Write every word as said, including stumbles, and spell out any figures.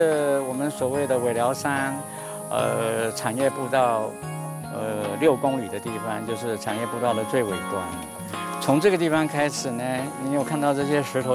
呃，我们所谓的尾寮山，呃，产业步道，呃，六公里的地方就是产业步道的最尾端。从这个地方开始呢，你有看到这些石头。